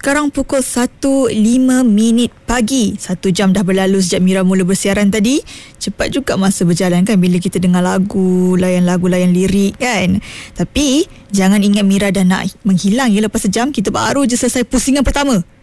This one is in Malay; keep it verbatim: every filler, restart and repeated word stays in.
Sekarang pukul satu lima minit pagi. Satu jam dah berlalu sejak Mira mula bersiaran tadi. Cepat juga masa berjalan kan bila kita dengar lagu, layan lagu, layan lirik kan. Tapi jangan ingat Mira dah nak menghilang ya. Lepas sejam kita baru je selesai pusingan pertama.